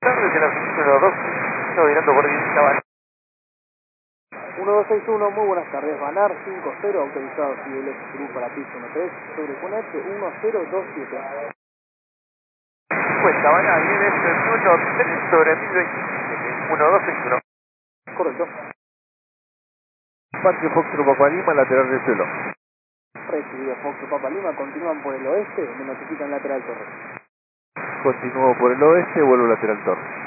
Tarde de la 12, no mirando por ahí, cabal. 1261, muy buenas tardes, Banar 50, autorizado Cibeles Cruz para piso 13, sobre Cunete 1027. Pues cabana, viene el 13 sobre 1027, 1261. Correcto. Parque Foxtrot Papa Lima, lateral del suelo. Recibido Fox Papa Lima, continúan por el oeste, me notifican lateral torre. Continúo por el oeste, vuelvo lateral torre.